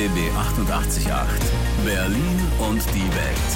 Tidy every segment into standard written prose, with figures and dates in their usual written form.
RBB 88.8 Berlin und die Welt.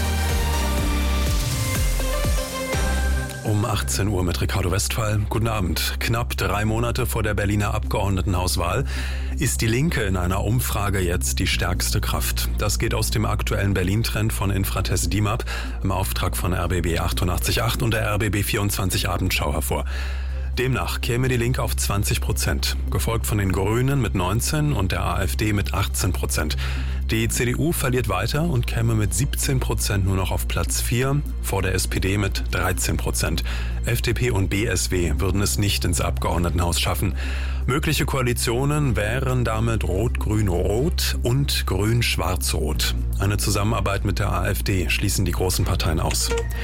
Um 18 Uhr mit Ricardo Westphal. Guten Abend. Knapp 3 Monate vor der Berliner Abgeordnetenhauswahl ist die Linke in einer Umfrage jetzt die stärkste Kraft. Das geht aus dem aktuellen Berlin-Trend von Infratest DIMAP im Auftrag von RBB 88.8 und der RBB 24 Abendschau hervor. Demnach käme die Linke auf 20%, gefolgt von den Grünen mit 19% und der AfD mit 18%. Die CDU verliert weiter und käme mit 17% nur noch auf Platz 4, vor der SPD mit 13%. FDP und BSW würden es nicht ins Abgeordnetenhaus schaffen. Mögliche Koalitionen wären damit Rot-Grün-Rot und Grün-Schwarz-Rot. Eine Zusammenarbeit mit der AfD schließen die großen Parteien aus.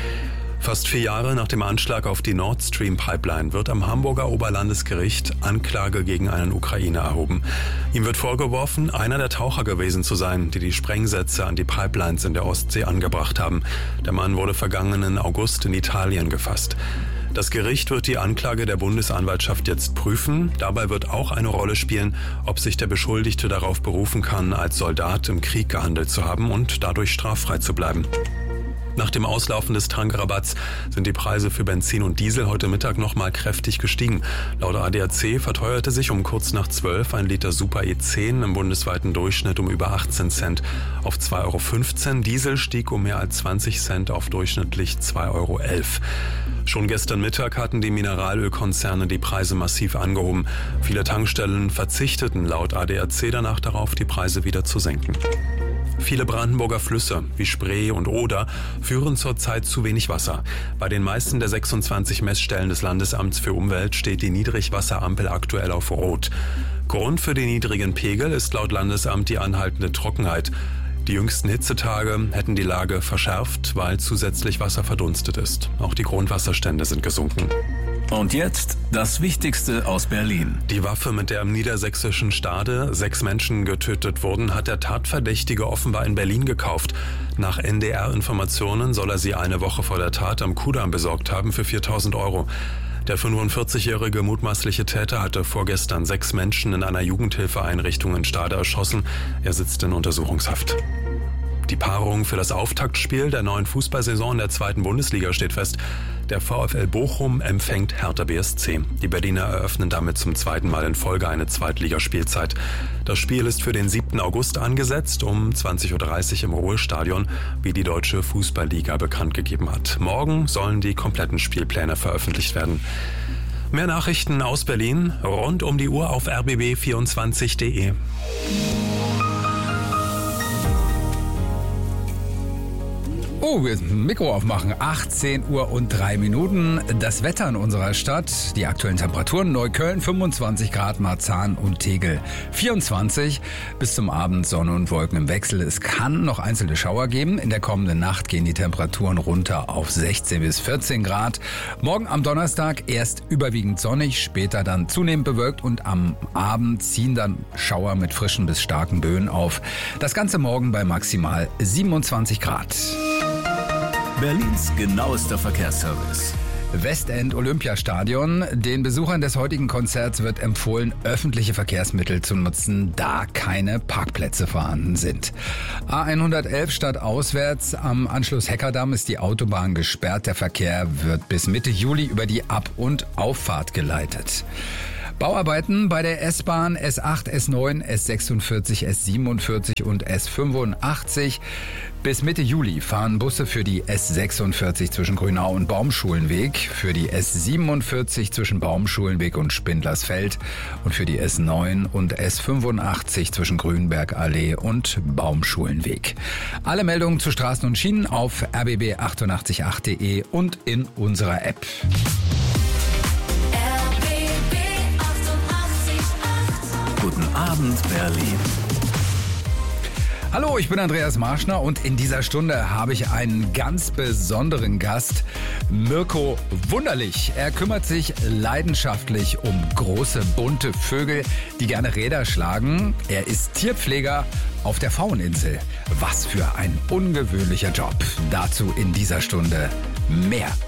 Fast 4 Jahre nach dem Anschlag auf die Nord Stream Pipeline wird am Hamburger Oberlandesgericht Anklage gegen einen Ukrainer erhoben. Ihm wird vorgeworfen, einer der Taucher gewesen zu sein, die die Sprengsätze an die Pipelines in der Ostsee angebracht haben. Der Mann wurde vergangenen August in Italien gefasst. Das Gericht wird die Anklage der Bundesanwaltschaft jetzt prüfen. Dabei wird auch eine Rolle spielen, ob sich der Beschuldigte darauf berufen kann, als Soldat im Krieg gehandelt zu haben und dadurch straffrei zu bleiben. Nach dem Auslaufen des Tankrabatts sind die Preise für Benzin und Diesel heute Mittag nochmal kräftig gestiegen. Laut ADAC verteuerte sich um kurz nach 12 ein Liter Super E10 im bundesweiten Durchschnitt um über 18 Cent auf 2,15 €. Diesel stieg um mehr als 20 Cent auf durchschnittlich 2,11 €. Schon gestern Mittag hatten die Mineralölkonzerne die Preise massiv angehoben. Viele Tankstellen verzichteten laut ADAC danach darauf, die Preise wieder zu senken. Viele Brandenburger Flüsse wie Spree und Oder führen zurzeit zu wenig Wasser. Bei den meisten der 26 Messstellen des Landesamts für Umwelt steht die Niedrigwasserampel aktuell auf Rot. Grund für den niedrigen Pegel ist laut Landesamt die anhaltende Trockenheit. Die jüngsten Hitzetage hätten die Lage verschärft, weil zusätzlich Wasser verdunstet ist. Auch die Grundwasserstände sind gesunken. Und jetzt das Wichtigste aus Berlin. Die Waffe, mit der im niedersächsischen Stade 6 Menschen getötet wurden, hat der Tatverdächtige offenbar in Berlin gekauft. Nach NDR-Informationen soll er sie eine Woche vor der Tat am Kudamm besorgt haben für 4.000 €. Der 45-jährige mutmaßliche Täter hatte vorgestern 6 Menschen in einer Jugendhilfeeinrichtung in Stade erschossen. Er sitzt in Untersuchungshaft. Die Paarung für das Auftaktspiel der neuen Fußballsaison in der 2. Bundesliga steht fest. Der VfL Bochum empfängt Hertha BSC. Die Berliner eröffnen damit zum 2. Mal in Folge eine Zweitligaspielzeit. Das Spiel ist für den 7. August angesetzt, um 20.30 Uhr im Ruhestadion, wie die Deutsche Fußballliga bekannt gegeben hat. Morgen sollen die kompletten Spielpläne veröffentlicht werden. Mehr Nachrichten aus Berlin rund um die Uhr auf rbb24.de. Oh, wir müssen ein Mikro aufmachen. 18 Uhr und 3 Minuten. Das Wetter in unserer Stadt. Die aktuellen Temperaturen. Neukölln 25 Grad, Marzahn und Tegel 24. Bis zum Abend Sonne und Wolken im Wechsel. Es kann noch einzelne Schauer geben. In der kommenden Nacht gehen die Temperaturen runter auf 16 bis 14 Grad. Morgen am Donnerstag erst überwiegend sonnig, später dann zunehmend bewölkt und am Abend ziehen dann Schauer mit frischen bis starken Böen auf. Das Ganze morgen bei maximal 27 Grad. Berlins genauester Verkehrsservice. Westend Olympiastadion. Den Besuchern des heutigen Konzerts wird empfohlen, öffentliche Verkehrsmittel zu nutzen, da keine Parkplätze vorhanden sind. A111 stadtauswärts am Anschluss Heckerdamm ist die Autobahn gesperrt. Der Verkehr wird bis Mitte Juli über die Ab- und Auffahrt geleitet. Bauarbeiten bei der S-Bahn S8, S9, S46, S47 und S85. Bis Mitte Juli fahren Busse für die S46 zwischen Grünau und Baumschulenweg, für die S47 zwischen Baumschulenweg und Spindlersfeld und für die S9 und S85 zwischen Grünbergallee und Baumschulenweg. Alle Meldungen zu Straßen und Schienen auf rbb888.de und in unserer App. Guten Abend, Berlin. Hallo, ich bin Andreas Marschner und in dieser Stunde habe ich einen ganz besonderen Gast, Mirko Wunderlich. Er kümmert sich leidenschaftlich um große, bunte Vögel, die gerne Räder schlagen. Er ist Tierpfleger auf der Pfaueninsel. Was für ein ungewöhnlicher Job. Dazu in dieser Stunde mehr.